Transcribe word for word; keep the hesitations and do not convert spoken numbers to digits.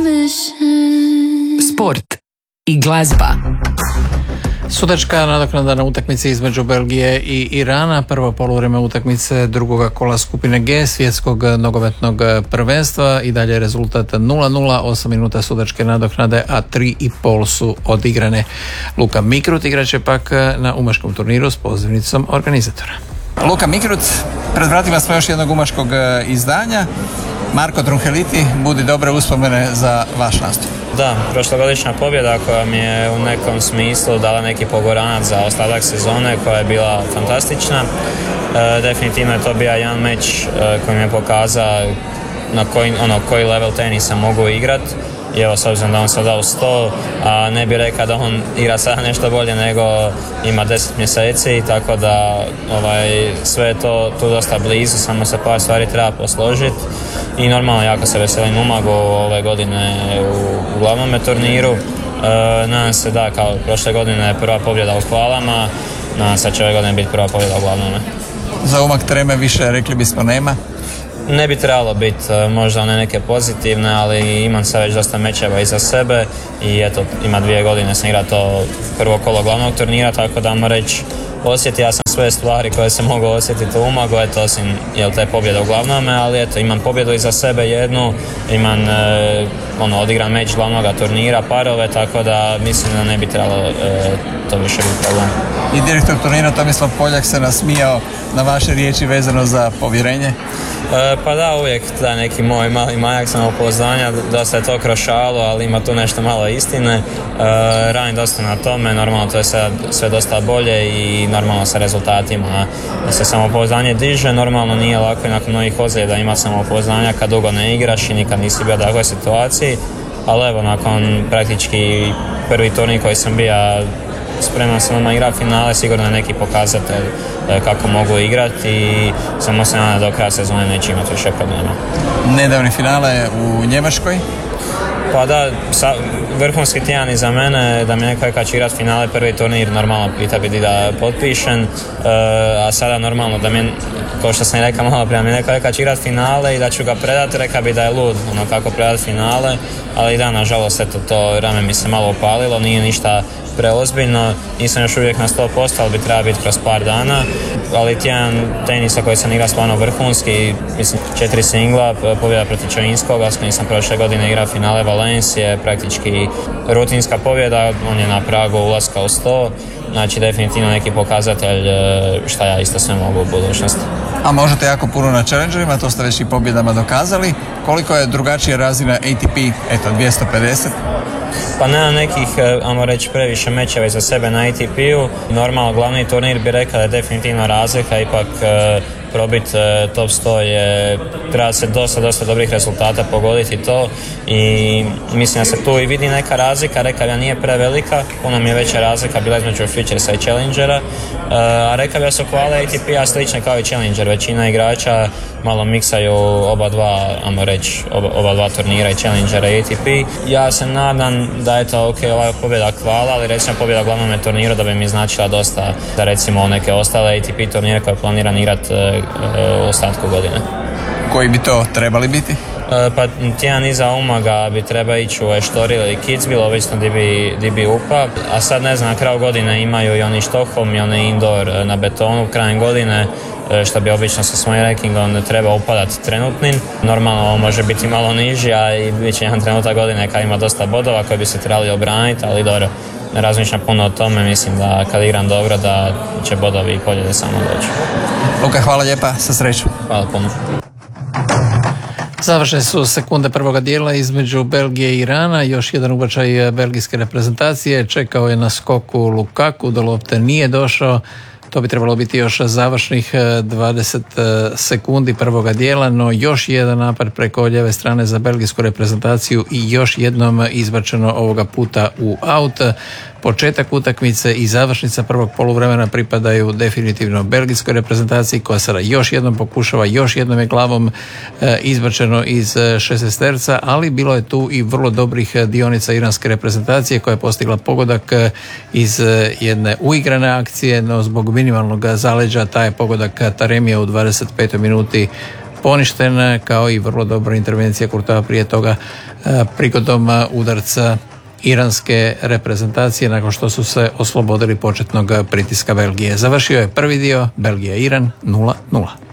Sport i glazba. Sudačka nadoknada na utakmici između Belgije i Irana, prvo poluvrijeme utakmice drugoga kola skupine G svjetskog nogometnog prvenstva i dalje rezultat nula nula, osam minuta sudačke nadoknade, a tri i pol su odigrane. Luka Mikrut igraće pak na umaškom turniru s pozivnicom organizatora. Luka Mikrut, pred vratima smo još jednog umaškog izdanja. Marko Trunheliti, budi dobre uspomene za vaš nastup. Da, prošlogodišnja pobjeda koja mi je u nekom smislu dala neki pogoranac za ostatak sezone, koja je bila fantastična. E, definitivno je to bio jedan meč e, koji mi je pokazao na koji, ono, koji level tenisa mogu igrat. I evo, s obzirom da on sad dao sto, a ne bi rekao da on igra sada nešto bolje nego ima deset mjeseci, tako da ovaj, sve je to tu dosta blizu, samo se par stvari treba posložiti. I normalno jako se veselim Umagu ove godine u, u glavnome turniru. E, nadam se da kao prošle godine je prva pobjeda u kvalama, nadam se da će ove godine biti prva pobjeda u glavnome. Za Umag treme više rekli bismo nema? Ne bi trebalo biti, možda one neke pozitivne, ali imam sad već dosta mečeva iza sebe i eto, ima dvije godine sam igrao to prvo kolo glavnog turnira, tako da vam reći, osjetio sam sve stvari koje se mogu osjetiti u Umagu, eto, osim jel, te pobjede u glavnome, ali eto, imam pobjedu iza sebe jednu, imam e, ono, odigran meč glavnog turnira, parove, tako da mislim da ne bi trebalo e, to više biti problem. I direktor turnira Tomislav Poljak se nasmijao na vaše riječi vezano za povjerenje? E, pa da, uvijek da neki moj mali majak samopouzdanja, dosta je to kroz šalu, ali ima tu nešto malo istine. E, radim dosta na tome, normalno to je sve, sve dosta bolje i normalno sa rezultatima se samopouzdanje diže, normalno nije lako i nakon novih ozljeda ima samopouzdanja kad dugo ne igraš i nikad nisi bio u takvoj situaciji, ali evo nakon praktički prvi turnir koji sam bio spreman sam na igra finale, sigurno je neki pokazatelj kako mogu igrati i samo se nadam da do kraja sezone neće imati više problema. Nedavni finale u Njemačkoj? Pa da, sa, vrhunski tjedan i za mene, da mi neko kad će igrati finale prvi turnir, normalno pita bi da potpišem, e, a sada normalno da mi, kao što sam rekao malo prije, mi neko kad će igrati finale i da ću ga predati, reka bi da je lud, ono kako predati finale, ali da, nažalost, eto, to rame mi se malo upalilo, nije ništa preozbiljno, nisam još uvijek na sto posto, ali bi treba biti kroz par dana, ali tjedan tenisa koji sam igrao stvarno vrhunski, mislim četiri singla, pobjeda protiv Čovinskoga, s kojim sam prošle godine igrao finale Valencije, praktički rutinska pobjeda, on je na pragu ulaska u sto, znači definitivno neki pokazatelj šta ja isto sve mogu u budućnosti. A možete jako puno na challengerima, to ste već i pobjedama dokazali. Koliko je drugačija razina A T P, eto, dvjesto pedeset? Pa nema nekih, ajmo reći, previše mečeva iza sebe na A T P-u. Normalno, glavni turnir bi rekao da je definitivno razlika, ipak e, probiti e, top sto je, treba se dosta, dosta dobrih rezultata pogoditi to i mislim da se tu i vidi neka razlika, rekao da nije prevelika, puno mi je veća razlika bila između Futuresa i Challengera, e, a rekao da su kvale A T P-a slične kao i Challenger, većina igrača malo miksaju oba dva, ajmo reći, oba, oba dva turnira i Challengera i A T P. Ja se nadam da je to ok, ova pobjeda kvala, ali recimo pobjeda glavnome turniru da bi mi značila dosta da recimo neke ostale A T P turnire koje planiram igrati e, u ostatku godine. Koji bi to trebali biti? E, pa tjedan iza Umaga bi treba ići u Estoril ili Kitzbühel, ovisno di bi, di bi upao, a sad ne znam, na kraju godine imaju i oni Stockholm i oni indoor na betonu krajem godine, što bi obično sa svojim rankingom treba upadati trenutnim. Normalno ovo može biti malo niži, a i bit će jedan trenutak godine kad ima dosta bodova koji bi se trebali obraniti, ali dobro, ne razmišljam puno o tome, mislim da kad igram dobro da će bodovi i pobjede samo doći. Luka, hvala lijepa, sa srećom. Hvala puno. Završene su sekunde prvoga dijela između Belgije i Irana. Još jedan ubačaj belgijske reprezentacije. Čekao je na skoku Lukaku, do lopte nije došao. To bi trebalo biti još završnih dvadeset sekundi prvoga dijela, no još jedan napad preko lijeve strane za belgijsku reprezentaciju i još jednom izbačeno ovoga puta u aut. Početak utakmice i završnica prvog poluvremena pripadaju definitivno belgijskoj reprezentaciji koja sada još jednom pokušava, još jednom je glavom e, izbačeno iz šesnaesterca, ali bilo je tu i vrlo dobrih dionica iranske reprezentacije koja je postigla pogodak iz jedne uigrane akcije, no zbog minimalnog zaleđa taj je pogodak Taremija u dvadeset petoj minuti poništen, kao i vrlo dobra intervencija Courtoisa prije toga prigodom udarca iranske reprezentacije nakon što su se oslobodili početnog pritiska Belgije. Završio je prvi dio Belgija-Iran nula nula.